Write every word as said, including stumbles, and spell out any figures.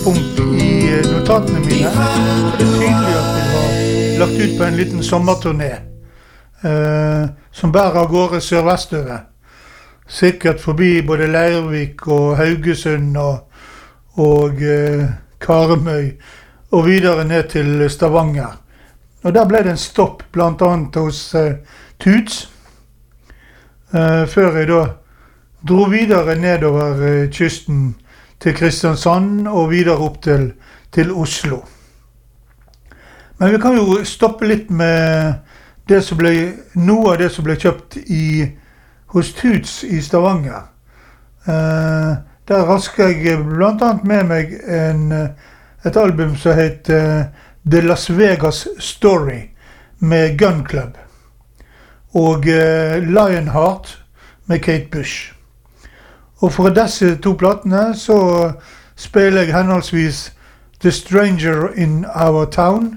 tidspunkt i notatene mine, så er det tydelig at jeg har lagt ut på en liten sommerturné, eh, som bærer av gårde sørvestover. Sikkert forbi både Leirvik og Haugesund og, og eh, Karmøy, og videre ned til Stavanger. Og der ble det en stopp, blant annet hos eh, Tuts, eh, før jeg da dro videre nedover eh, kysten til Kristiansand og videre opp til, til Oslo. Men vi kan jo stoppe litt med det som ble, noe av det som ble kjøpt i, hos Tuts i Stavanger. Eh, der rasker jeg blant annet med meg en, et album som heter The Las Vegas Story med Gun Club og eh, Lionheart med Kate Bush. Og for disse to platene så spiller jeg henholdsvis The Stranger in Our Town